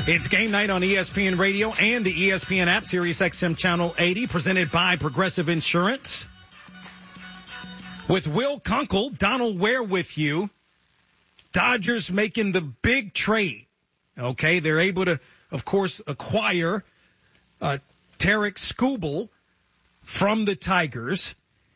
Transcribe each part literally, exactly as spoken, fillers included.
It's game night on E S P N Radio and the E S P N app, Sirius X M Channel eighty, presented by Progressive Insurance. With Will Kunkel, Donald Ware with you. Dodgers making the big trade. Okay, they're able to, of course, acquire uh, Tarik Skubal from the Tigers.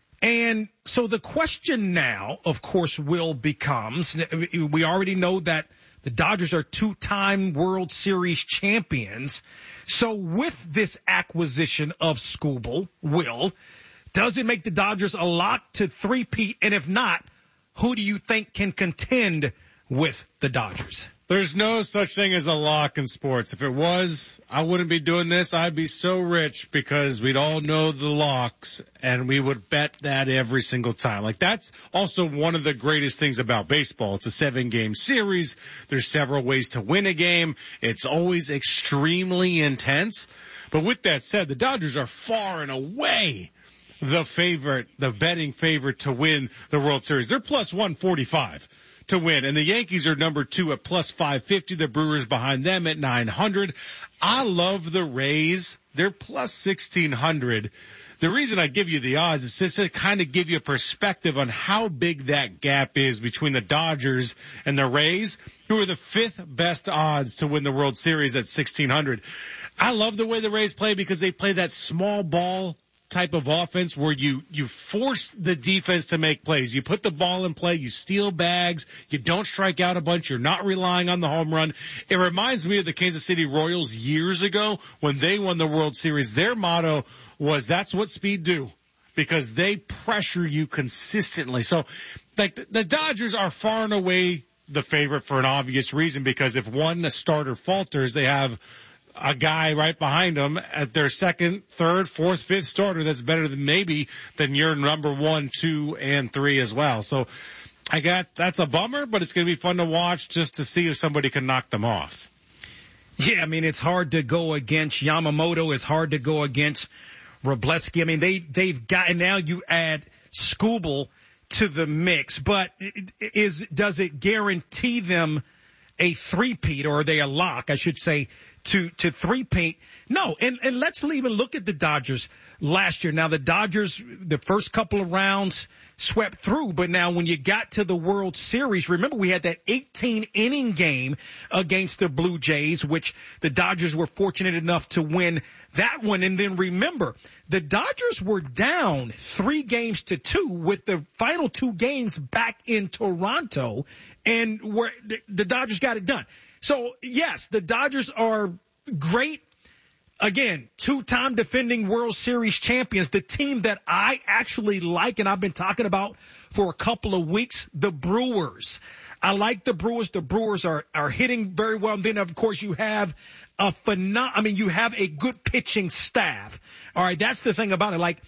And so the question now, of course, Will, becomes, we already know that the Dodgers are two-time World Series champions. So with this acquisition of Skubal, Will, does it make the Dodgers a lock to three-peat? And if not, who do you think can contend with the Dodgers? There's no such thing as a lock in sports. If it was, I wouldn't be doing this. I'd be so rich because we'd all know the locks and we would bet that every single time. Like, that's also one of the greatest things about baseball. It's a seven game series. There's several ways to win a game. It's always extremely intense. But with that said, the Dodgers are far and away the favorite, the betting favorite to win the World Series. They're plus one forty-five. To win. And the Yankees are number two at plus five fifty. The Brewers behind them at nine hundred. I love the Rays. They're plus sixteen hundred. The reason I give you the odds is just to kind of give you a perspective on how big that gap is between the Dodgers and the Rays, who are the fifth best odds to win the World Series at sixteen hundred. I love the way the Rays play because they play that small ball type of offense where you, you force the defense to make plays. You put the ball in play, you steal bags, you don't strike out a bunch, you're not relying on the home run. It reminds me of the Kansas City Royals years ago when they won the World Series. Their motto was, that's what speed do, because they pressure you consistently. So, like, the, the Dodgers are far and away the favorite for an obvious reason, because if one starter falters, they have a guy right behind them at their second, third, fourth, fifth starter that's better than maybe than your number one, two, and three as well. So I got, that's a bummer, but it's going to be fun to watch just to see if somebody can knock them off. Yeah, I mean, it's hard to go against Yamamoto. It's hard to go against Wrobleski. I mean, they, they've got, and now you add Skubal to the mix, but is, does it guarantee them a three-peat, or are they a lock, I should say, to, to three-peat? No, and, and let's even look at the Dodgers last year. Now, the Dodgers, the first couple of rounds swept through, but now when you got to the World Series, remember we had that eighteen inning game against the Blue Jays, which the Dodgers were fortunate enough to win that one. And then remember, the Dodgers were down three games to two with the final two games back in Toronto, and where the, the Dodgers got it done. So, yes, the Dodgers are great. Again, two-time defending World Series champions, the team that I actually like and I've been talking about for a couple of weeks, the Brewers. I like the Brewers. The Brewers are, are hitting very well. And then, of course, you have a phenom- I mean, you have a good pitching staff. All right, that's the thing about it. Like,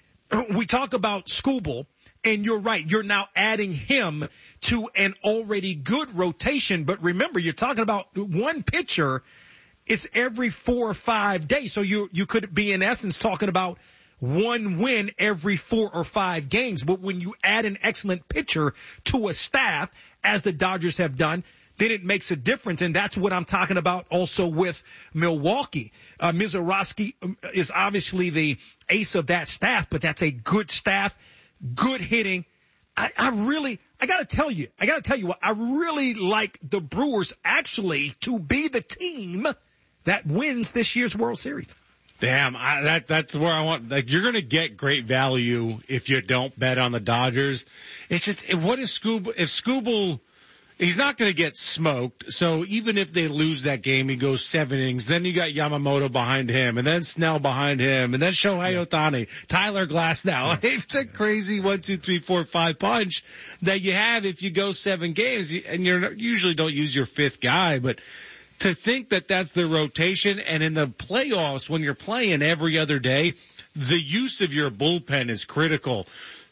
we talk about Skubal, and you're right. You're now adding him to an already good rotation. But remember, you're talking about one pitcher. It's every four or five days. So you, you could be in essence talking about one win every four or five games. But when you add an excellent pitcher to a staff, as the Dodgers have done, then it makes a difference. And that's what I'm talking about also with Milwaukee. Uh, Mizorowski is obviously the ace of that staff, but that's a good staff, good hitting. I, I really, I gotta tell you, I gotta tell you what, I really like the Brewers actually to be the team that wins this year's World Series. Damn, I, that that's where I want. Like, you're going to get great value if you don't bet on the Dodgers. It's just, what is Skubal? If Skubal, he's not going to get smoked. So even if they lose that game, he goes seven innings. Then you got Yamamoto behind him, and then Snell behind him, and then Shohei Ohtani, Tyler Glasnow. It's a crazy one, two, three, four, five punch that you have if you go seven games, and you usually don't use your fifth guy, but to think that that's the rotation, and in the playoffs when you're playing every other day, the use of your bullpen is critical.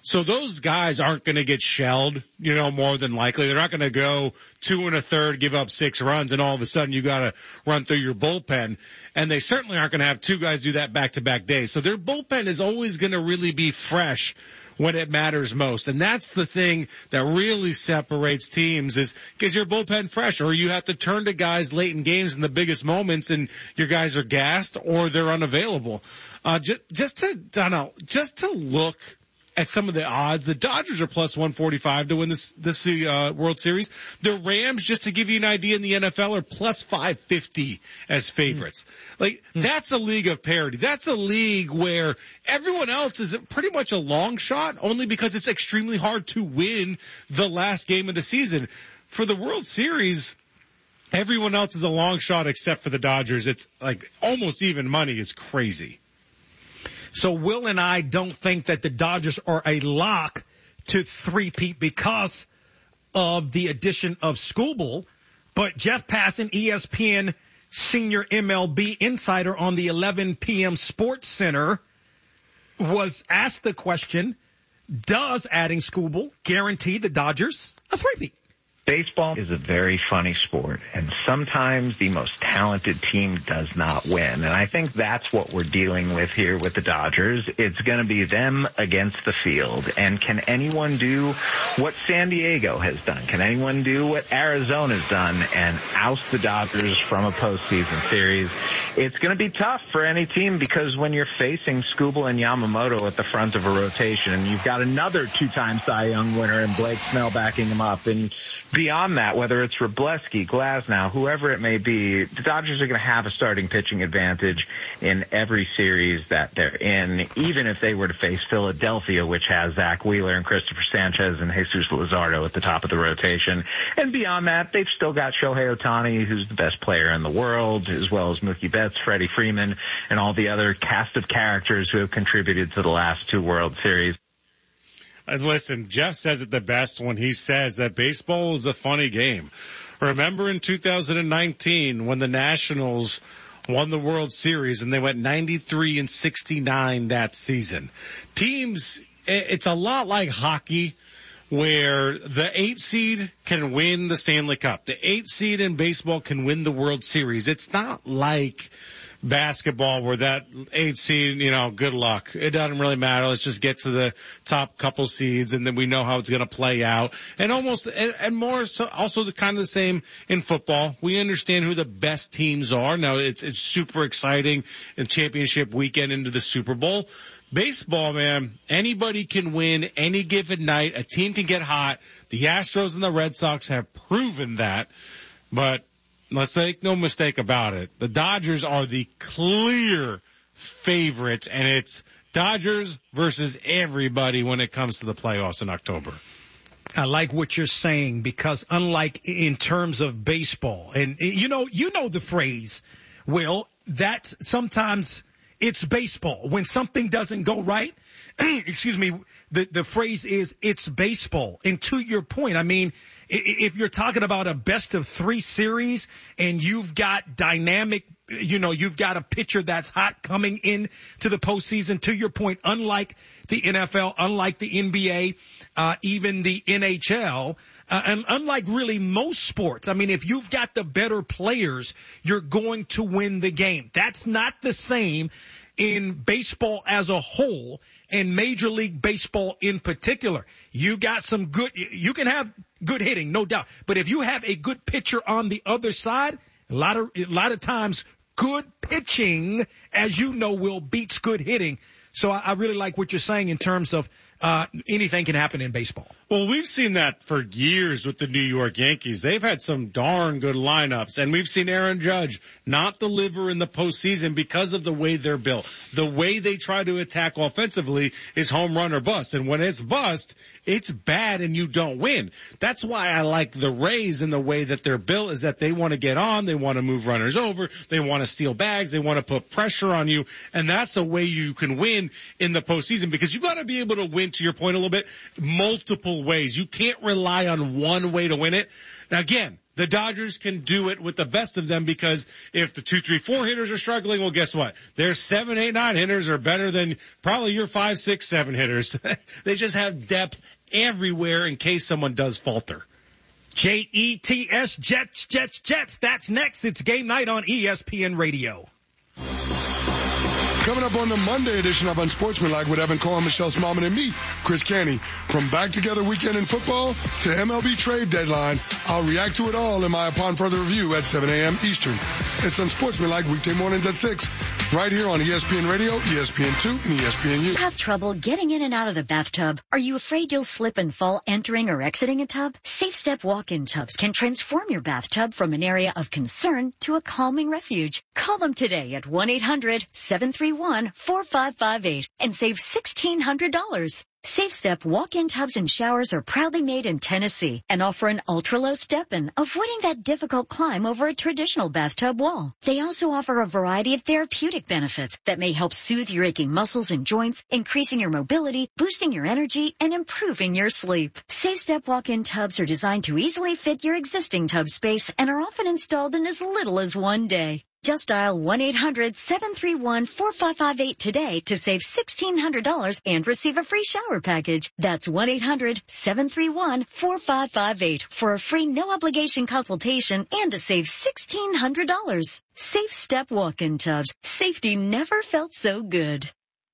So those guys aren't going to get shelled, you know, more than likely. They're not going to go two and a third, give up six runs, and all of a sudden you got to run through your bullpen. And they certainly aren't going to have two guys do that back-to-back days. So their bullpen is always going to really be fresh when it matters most. And that's the thing that really separates teams is, is your bullpen fresh, or you have to turn to guys late in games in the biggest moments and your guys are gassed or they're unavailable. Uh, just, just to, I don't know, just to look at some of the odds, the Dodgers are plus one forty-five to win this, this, uh, World Series. The Rams, just to give you an idea in the N F L, are plus five fifty as favorites. Mm. Like, mm. that's a league of parity. That's a league where everyone else is pretty much a long shot, only because it's extremely hard to win the last game of the season. For the World Series, everyone else is a long shot except for the Dodgers. It's like almost even money. Is crazy. So Will and I don't think that the Dodgers are a lock to three-peat because of the addition of Skubal. But Jeff Passan, E S P N senior M L B insider on the eleven p.m. Sports Center, was asked the question, does adding Skubal guarantee the Dodgers a three-peat? Baseball is a very funny sport, and sometimes the most talented team does not win. And I think that's what we're dealing with here with the Dodgers. It's going to be them against the field. And can anyone do what San Diego has done? Can anyone do what Arizona's done and oust the Dodgers from a postseason series? It's going to be tough for any team because when you're facing Skubal and Yamamoto at the front of a rotation, and you've got another two-time Cy Young winner and Blake Snell backing him up, and beyond that, whether it's Wroblewski, Glasnow, whoever it may be, the Dodgers are going to have a starting pitching advantage in every series that they're in, even if they were to face Philadelphia, which has Zach Wheeler and Christopher Sanchez and Jesus Luzardo at the top of the rotation. And beyond that, they've still got Shohei Ohtani, who's the best player in the world, as well as Mookie Betts, Freddie Freeman, and all the other cast of characters who have contributed to the last two World Series. Listen, Jeff says it the best when he says that baseball is a funny game. Remember in two thousand nineteen when the Nationals won the World Series and they went ninety-three and sixty-nine that season. Teams, it's a lot like hockey where the eight seed can win the Stanley Cup. The eight seed in baseball can win the World Series. It's not like basketball where that eight seed, you know, good luck. It doesn't really matter. Let's just get to the top couple seeds and then we know how it's going to play out. And almost, and, and more so, also the kind of the same in football. We understand who the best teams are. Now it's, it's super exciting in championship weekend into the Super Bowl. Baseball, man, anybody can win any given night. A team can get hot. The Astros and the Red Sox have proven that, but let's make no mistake about it. The Dodgers are the clear favorites, and it's Dodgers versus everybody when it comes to the playoffs in October. I like what you're saying because unlike in terms of baseball, and you know, you know the phrase, Will, that sometimes it's baseball. When something doesn't go right, excuse me, the, the phrase is it's baseball. And to your point, I mean, if you're talking about a best of three series and you've got dynamic, you know, you've got a pitcher that's hot coming in to the postseason, to your point, unlike the N F L, unlike the N B A, uh, even the N H L, uh, and unlike really most sports, I mean, if you've got the better players, you're going to win the game. That's not the same in baseball as a whole and Major League Baseball in particular. You got some good, you can have good hitting, no doubt. But if you have a good pitcher on the other side, a lot of, a lot of times good pitching, as you know, will beats good hitting. So I, I really like what you're saying in terms of uh anything can happen in baseball. Well, we've seen that for years with the New York Yankees. They've had some darn good lineups, and we've seen Aaron Judge not deliver in the postseason because of the way they're built. The way they try to attack offensively is home run or bust, and when it's bust, it's bad and you don't win. That's why I like the Rays in the way that they're built, is that they want to get on, they want to move runners over, they want to steal bags, they want to put pressure on you, and that's a way you can win in the postseason, because you got to be able to win, to your point a little bit, multiple ways. You can't rely on one way to win it. Now again, the Dodgers can do it with the best of them, because if the two, three, four hitters are struggling, well, guess what? Their seven, eight, nine hitters are better than probably your five, six, seven hitters. They just have depth everywhere in case someone does falter. J E T S, Jets, Jets, Jets. That's next. It's game night on E S P N Radio. Coming up on the Monday edition of Unsportsmanlike with Evan Cohen, Michelle Smallman, and me, Chris Canty. From back together weekend in football to M L B trade deadline, I'll react to it all in my Upon Further Review at seven a.m. Eastern. It's Unsportsmanlike weekday mornings at six, right here on E S P N Radio, E S P N two, and E S P N U. Have trouble getting in and out of the bathtub? Are you afraid you'll slip and fall entering or exiting a tub? Safe Step walk-in tubs can transform your bathtub from an area of concern to a calming refuge. Call them today at one eight hundred seven three one four five five eight and save sixteen hundred dollars. Safe Step walk-in tubs and showers are proudly made in Tennessee and offer an ultra-low step-in, avoiding that difficult climb over a traditional bathtub wall. They also offer a variety of therapeutic benefits that may help soothe your aching muscles and joints, increasing your mobility, boosting your energy, and improving your sleep. Safe Step walk-in tubs are designed to easily fit your existing tub space and are often installed in as little as one day. Just dial one eight hundred seven three one four five five eight today to save sixteen hundred dollars and receive a free shower package. That's one eight hundred seven three one four five five eight for a free no-obligation consultation and to save sixteen hundred dollars. Safe Step walk-in tubs. Safety never felt so good.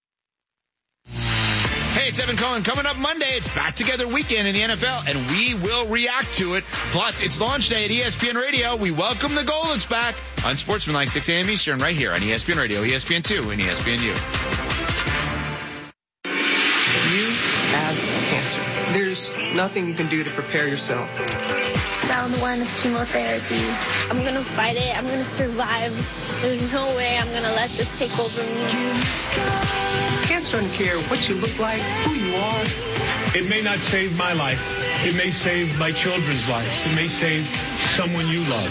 Hey, it's Evan Cohen. Coming up Monday, it's Back Together Weekend in the N F L, and we will react to it. Plus, it's launch day at E S P N Radio. We welcome the Goldens back on Sportsmanlike, six a.m. Eastern, right here on E S P N Radio, E S P N two, and E S P N U. You have cancer. There's nothing you can do to prepare yourself. Round one of chemotherapy. I'm going to fight it. I'm going to survive. There's no way I'm going to let this take over me. Cancer doesn't care what you look like, who you are. It may not save my life. It may save my children's lives. It may save someone you love.